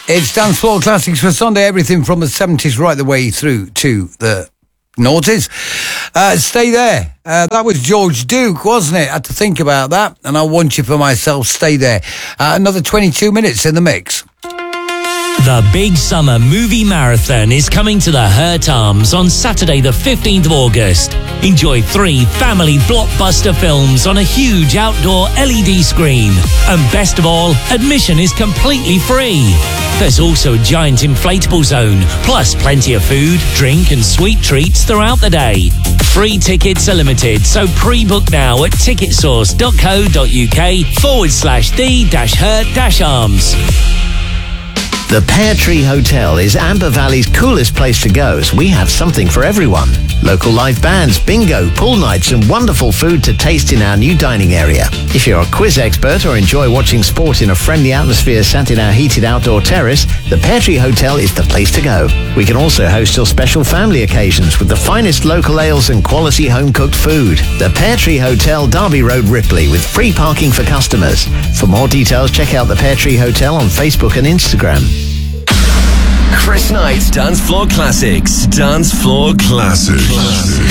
It's Dance Floor Classics for Sunday, everything from the 70s right the way through to the noughties. Stay there. That was George Duke, wasn't it? I had to think about that, and I Want You For Myself. Stay there. Another 22 minutes in the mix. The Big Summer Movie Marathon is coming to the Hurt Arms on Saturday the 15th of August. Enjoy 3 family blockbuster films on a huge outdoor LED screen. And best of all, admission is completely free. There's also a giant inflatable zone, plus plenty of food, drink and sweet treats throughout the day. Free tickets are limited, so pre-book now at ticketsource.co.uk/the-Hurt-Arms. The Pear Tree Hotel is Amber Valley's coolest place to go, as we have something for everyone. Local live bands, bingo, pool nights and wonderful food to taste in our new dining area. If you're a quiz expert or enjoy watching sport in a friendly atmosphere sat in our heated outdoor terrace, the Pear Tree Hotel is the place to go. We can also host your special family occasions with the finest local ales and quality home-cooked food. The Pear Tree Hotel, Derby Road, Ripley, with free parking for customers. For more details, check out the Pear Tree Hotel on Facebook and Instagram. Chris Knight's Dance Floor Classics. Dance Floor Classics.